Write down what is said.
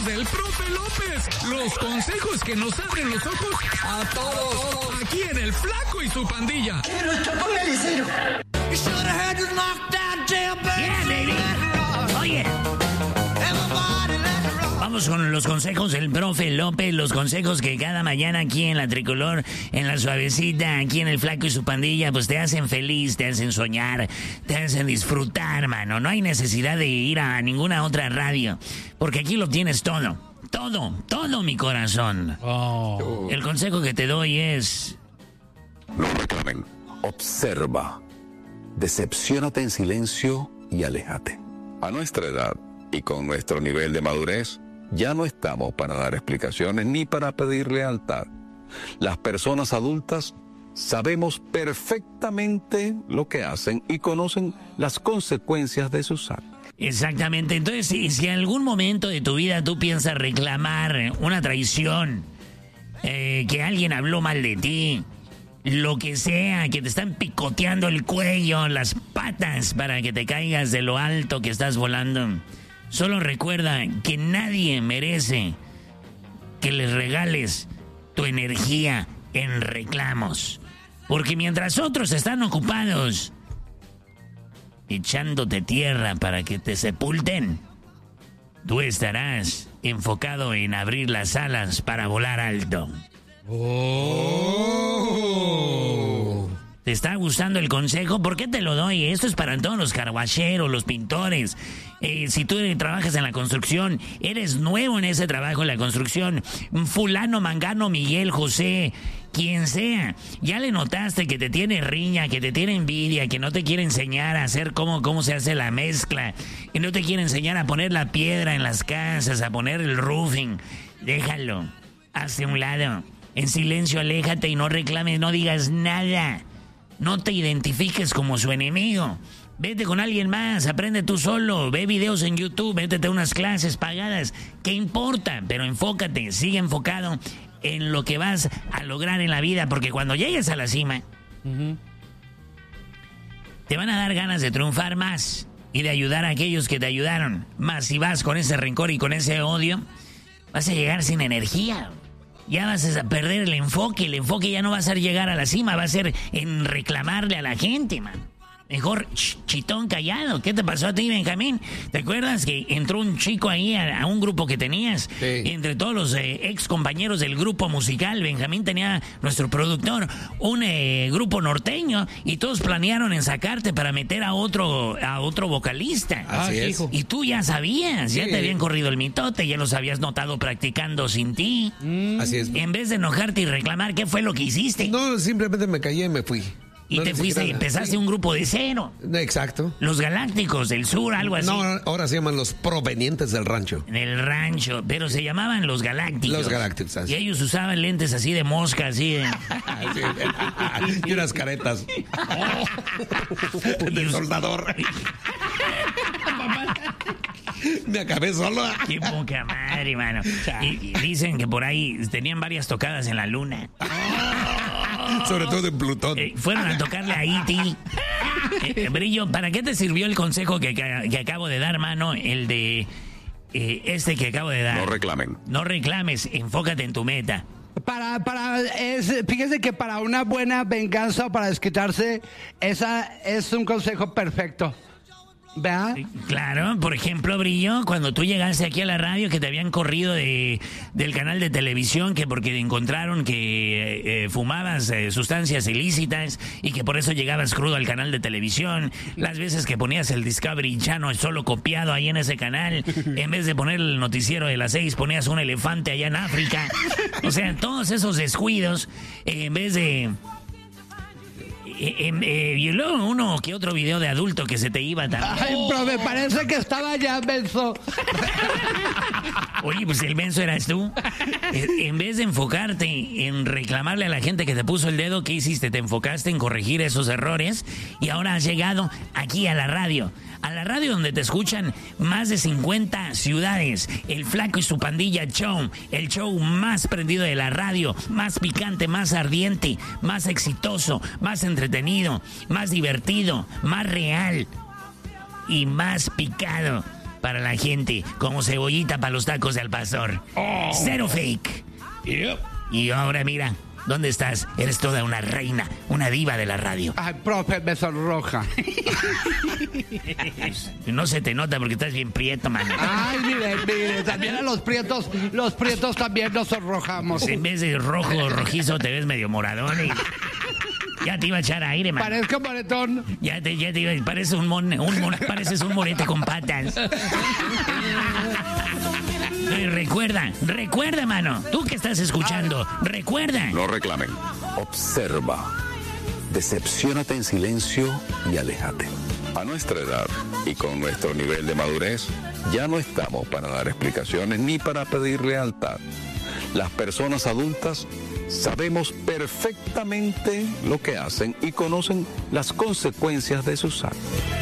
del profe López. Los consejos que nos abren los ojos a todos. Aquí en El Flaco y su Pandilla. Oye, vamos con los consejos del profe López, los consejos que cada mañana aquí en la Tricolor, en la Suavecita, aquí en El Flaco y su Pandilla, pues te hacen feliz, te hacen soñar, te hacen disfrutar, mano. No hay necesidad de ir a ninguna otra radio, porque aquí lo tienes todo, mi corazón. Oh. El consejo que te doy es... No reclamen, observa, decepciónate en silencio y aléjate. A nuestra edad y con nuestro nivel de madurez, ya no estamos para dar explicaciones ni para pedir lealtad. Las personas adultas sabemos perfectamente lo que hacen y conocen las consecuencias de sus actos. Exactamente. Entonces, si en algún momento de tu vida tú piensas reclamar una traición, que alguien habló mal de ti, lo que sea, que te están picoteando el cuello, las patas para que te caigas de lo alto que estás volando, solo recuerda que nadie merece que les regales tu energía en reclamos. Porque mientras otros están ocupados echándote tierra para que te sepulten, tú estarás enfocado en abrir las alas para volar alto. Oh. ¿Te está gustando el consejo? ¿Por qué te lo doy? Esto es para todos los carguacheros, los pintores. Si tú trabajas en la construcción, eres nuevo en ese trabajo en la construcción, fulano, mangano, Miguel, José, quien sea, ya le notaste que te tiene riña, que te tiene envidia, que no te quiere enseñar a hacer cómo se hace la mezcla, que no te quiere enseñar a poner la piedra en las casas, a poner el roofing. Déjalo, hazte un lado. En silencio, aléjate y no reclames, no digas nada. No te identifiques como su enemigo. Vete con alguien más, aprende tú solo, ve videos en YouTube, métete a unas clases pagadas. ¿Qué importa? Pero enfócate, sigue enfocado en lo que vas a lograr en la vida, porque cuando llegues a la cima, te van a dar ganas de triunfar más y de ayudar a aquellos que te ayudaron. Más si vas con ese rencor y con ese odio, vas a llegar sin energía. Ya vas a perder el enfoque ya no va a ser llegar a la cima, va a ser en reclamarle a la gente, man. Mejor chitón callado. ¿Qué te pasó a ti, Benjamín? ¿Te acuerdas que entró un chico ahí a un grupo que tenías? Sí. Entre todos los ex compañeros del grupo musical, Benjamín tenía, nuestro productor, un grupo norteño, y todos planearon en sacarte para meter a otro vocalista. Así es. Y tú ya sabías, ya te habían corrido el mitote, ya los habías notado practicando sin ti. Así es. En vez de enojarte y reclamar, ¿qué fue lo que hiciste? No, simplemente me callé y me fui. Y no te fuiste y empezaste un grupo de cero. Exacto. Los Galácticos del Sur, algo así. No, ahora se llaman los provenientes del rancho. Del rancho, pero se llamaban los Galácticos. Los Galácticos, así. Y ellos usaban lentes así de mosca, así de... Y unas caretas. De soldador. Me acabé solo. Qué poca madre, mano. Y dicen que por ahí tenían varias tocadas en la luna. Sobre todo en Plutón. Fueron a tocarle a E.T. Brillo, ¿para qué te sirvió el consejo que acabo de dar, mano? El de que acabo de dar. No reclamen. No reclames, enfócate en tu meta. Fíjese que para una buena venganza o para desquitarse, esa es un consejo perfecto. ¿Verdad? Claro, por ejemplo, Brillo, cuando tú llegaste aquí a la radio, que te habían corrido del canal de televisión, que porque encontraron que fumabas sustancias ilícitas y que por eso llegabas crudo al canal de televisión, las veces que ponías el Discovery Channel solo copiado ahí en ese canal, en vez de poner el noticiero de las 6, ponías un elefante allá en África. O sea, todos esos descuidos, en vez de... y luego uno que otro video de adulto que se te iba también. Ay, pero me parece que estaba ya menso. Oye, pues el menso eras tú. En vez de enfocarte en reclamarle a la gente que te puso el dedo, ¿qué hiciste? Te enfocaste en corregir esos errores y ahora has llegado aquí a la radio. A la radio donde te escuchan más de 50 ciudades. El Flaco y su Pandilla Show. El show más prendido de la radio. Más picante, más ardiente. Más exitoso. Más entretenido. Más divertido. Más real. Y más picado. para la gente, como cebollita para los tacos de al pastor. Cero fake. Yep. Y ahora mira, ¿dónde estás? Eres toda una reina, una diva de la radio. Ay, profe, me sonroja. No se te nota porque estás bien prieto, mano. Ay, mire, también a los prietos también nos sonrojamos. En vez de rojo, rojizo, te ves medio moradón y... Ya te iba a echar aire, man. Parezco moretón. Ya te iba, pareces pareces un morete con patas. Recuerda, mano. Tú que estás escuchando, recuerda. No reclamen. Observa. Decepciónate en silencio y aléjate. A nuestra edad y con nuestro nivel de madurez, ya no estamos para dar explicaciones ni para pedir lealtad. Las personas adultas sabemos perfectamente lo que hacen y conocen las consecuencias de sus actos.